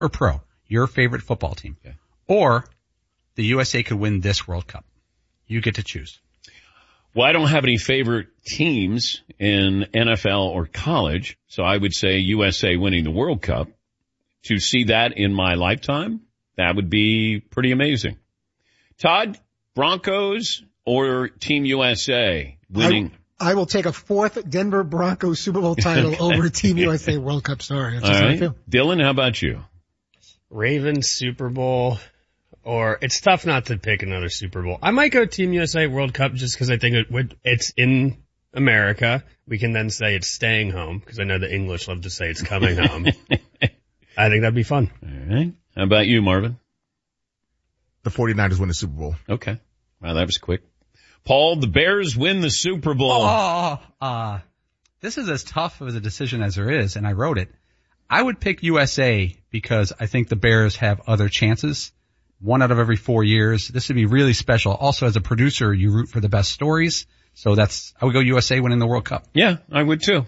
or pro, your favorite football team. Okay. Or the USA could win this World Cup. You get to choose. Well, I don't have any favorite teams in NFL or college, so I would say USA winning the World Cup. To see that in my lifetime, that would be pretty amazing. Todd, Broncos or Team USA winning? I will take a fourth Denver Broncos Super Bowl title over Team USA World Cup story. That's All just how I right. feel. Dylan, how about you? Ravens Super Bowl, or it's tough not to pick another Super Bowl. I might go Team USA World Cup just because I think it's in America. We can then say it's staying home because I know the English love to say it's coming home. I think that'd be fun. All right. How about you, Marvin? The 49ers win the Super Bowl. Okay. Wow, that was quick. Paul, the Bears win the Super Bowl. This is as tough of a decision as there is, and I wrote it. I would pick USA because I think the Bears have other chances. 1 out of every 4 years. This would be really special. Also, as a producer, you root for the best stories. So I would go USA winning the World Cup. Yeah, I would too.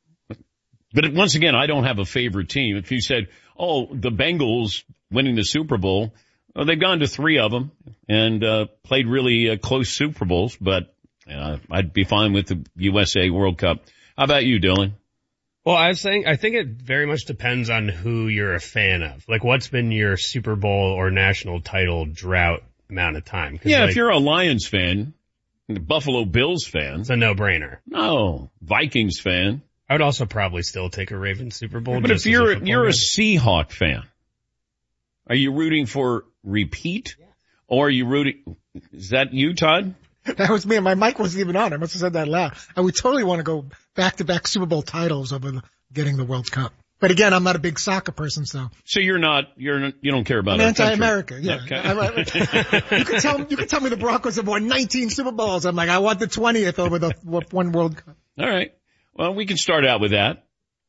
But once again, I don't have a favorite team. If you said, the Bengals winning the Super Bowl, well, they've gone to 3 of them and played really close Super Bowls, but I'd be fine with the USA World Cup. How about you, Dylan? Well, I think it very much depends on who you're a fan of. Like, what's been your Super Bowl or national title drought amount of time? Yeah, if you're a Lions fan, a Buffalo Bills fan. It's a no-brainer. No, Vikings fan. I would also probably still take a Ravens Super Bowl. But if you're a Seahawk fan, are you rooting for repeat? Yeah. Or are you rooting, is that you, Todd? That was me, and my mic wasn't even on. I must have said that loud. I would totally want to go back-to-back Super Bowl titles over getting the World Cup. But again, I'm not a big soccer person, so. So you don't care about I'm anti-America, yeah. Okay. You can tell me the Broncos have won 19 Super Bowls. I'm like, I want the 20th over the one World Cup. All right. Well, we can start out with that.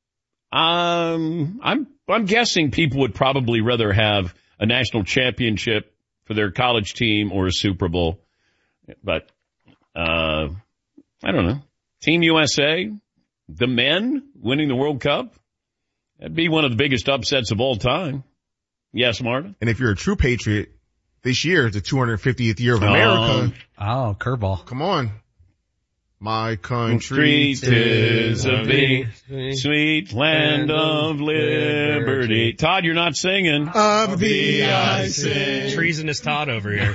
I'm guessing people would probably rather have a national championship for their college team or a Super Bowl. But, I don't know. Team USA, the men winning the World Cup. That'd be one of the biggest upsets of all time. Yes, Marvin? And if you're a true patriot, this year is the 250th year of America. Curveball. Come on. My country, 'tis of thee, sweet land of liberty. Todd, you're not singing. Of thee I sing. Treasonous Todd over here.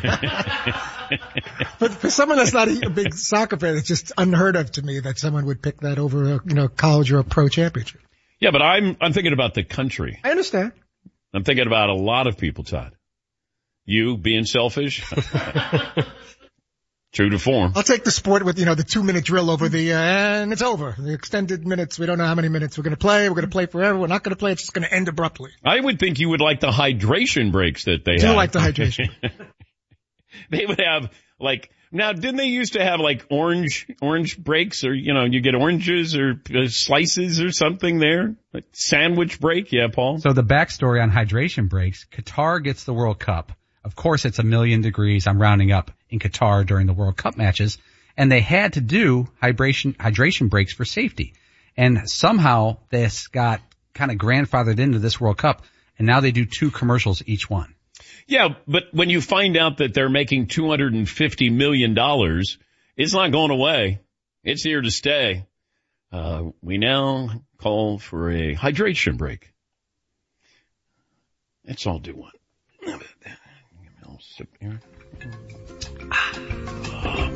But for someone that's not a big soccer fan, it's just unheard of to me that someone would pick that over a college or a pro championship. Yeah, but I'm thinking about the country. I understand. I'm thinking about a lot of people, Todd. You being selfish. True to form. I'll take the sport with, the 2-minute drill over and it's over. The extended minutes, we don't know how many minutes we're going to play. We're going to play forever. We're not going to play. It's just going to end abruptly. I would think you would like the hydration breaks that they have. I do like the hydration. They would have now didn't they used to have orange breaks or, you get oranges or slices or something there? Like sandwich break? Yeah, Paul? So the backstory on hydration breaks, Qatar gets the World Cup. Of course, it's 1,000,000 degrees. I'm rounding up in Qatar during the World Cup matches. And they had to do hydration breaks for safety. And somehow this got kind of grandfathered into this World Cup. And now they do 2 commercials each one. Yeah, but when you find out that they're making $250 million, it's not going away. It's here to stay. We now call for a hydration break. Let's all do one. I'll sip here. Oh,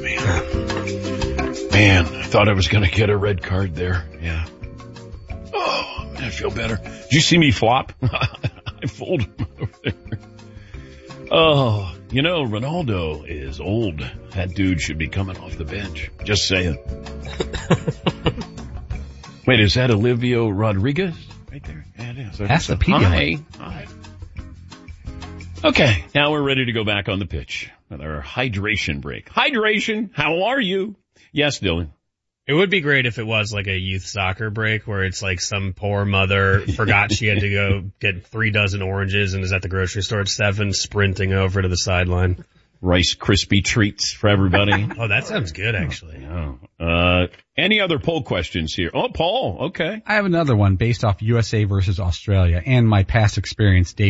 man, I thought I was going to get a red card there. Yeah. Oh, man, I feel better. Did you see me flop? I folded over there. Oh, Ronaldo is old. That dude should be coming off the bench. Just saying. Wait, is that Olivia Rodriguez? Right there? Yeah, it is. That's the Pedialyte. Hi. Okay, now we're ready to go back on the pitch with our hydration break. Hydration, how are you? Yes, Dylan. It would be great if it was like a youth soccer break where it's like some poor mother forgot she had to go get 3 dozen oranges and is at the grocery store at 7 sprinting over to the sideline. Rice Krispie treats for everybody. Oh, that sounds good, actually. Any other poll questions here? Oh, Paul, okay. I have another one based off USA versus Australia and my past experience